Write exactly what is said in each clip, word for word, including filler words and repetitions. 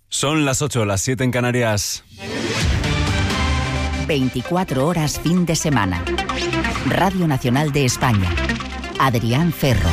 Son las ocho, las siete en Canarias. veinticuatro horas fin de semana. Radio Nacional de España. Adrián Ferro.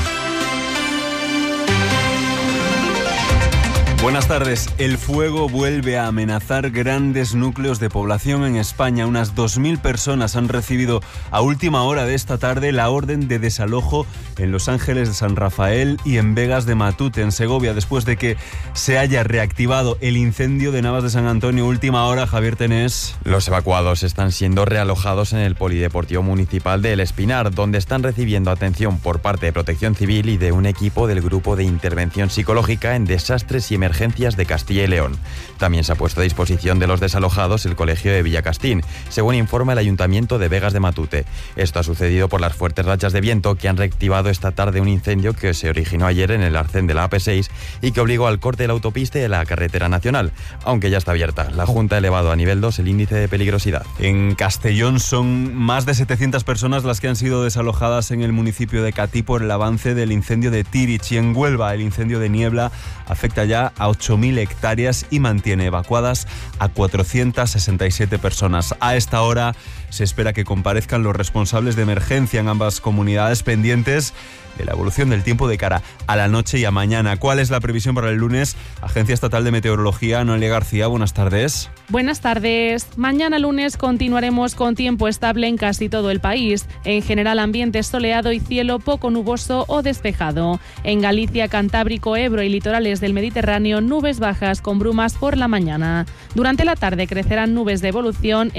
Buenas tardes. El fuego vuelve a amenazar grandes núcleos de población en España. Unas dos mil personas han recibido a última hora de esta tarde la orden de desalojo en Los Ángeles de San Rafael y en Vegas de Matute, en Segovia, después de que se haya reactivado el incendio de Navas de San Antonio. Última hora, Javier Tenés. Los evacuados están siendo realojados en el Polideportivo Municipal de El Espinar, donde están recibiendo atención por parte de Protección Civil y de un equipo del Grupo de Intervención Psicológica en Desastres y Emergencias Emergencias de Castilla y León. También se ha puesto a disposición de los desalojados el Colegio de Villacastín, según informa el Ayuntamiento de Vegas de Matute. Esto ha sucedido por las fuertes rachas de viento que han reactivado esta tarde un incendio que se originó ayer en el arcén de la A P seis y que obligó al corte de la autopista y de la carretera nacional, aunque ya está abierta. La Junta ha elevado a nivel dos el índice de peligrosidad. En Castellón son más de setecientas personas las que han sido desalojadas en el municipio de Catí por el avance del incendio de Tirich, y en Huelva el incendio de Niebla afecta ya a ocho mil hectáreas y mantiene evacuadas a cuatrocientas sesenta y siete personas. A esta hora se espera que comparezcan los responsables de emergencia en ambas comunidades, pendientes de la evolución del tiempo de cara a la noche y a mañana. ¿Cuál es la previsión para el lunes? Agencia Estatal de Meteorología, Noelia García, buenas tardes. Buenas tardes. Mañana lunes continuaremos con tiempo estable en casi todo el país. En general, ambiente soleado y cielo poco nuboso o despejado. En Galicia, Cantábrico, Ebro y litorales del Mediterráneo, nubes bajas con brumas por la mañana. Durante la tarde crecerán nubes de evolución